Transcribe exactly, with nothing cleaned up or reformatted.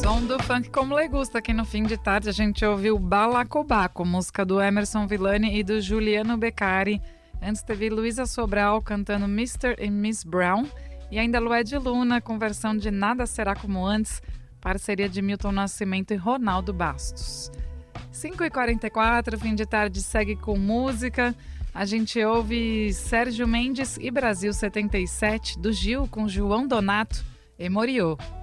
Som do funk como le gusta. Aqui no fim de tarde a gente ouviu Balacobaco, música do Emerson Villani e do Juliano Beccari. Antes teve Luísa Sobral cantando mister e miss Brown. E ainda Lued Luna com versão de Nada Será Como Antes, parceria de Milton Nascimento e Ronaldo Bastos. cinco e quarenta e quatro, fim de tarde segue com música. A gente ouve Sérgio Mendes e Brasil setenta e sete, do Gil com João Donato e Moriô.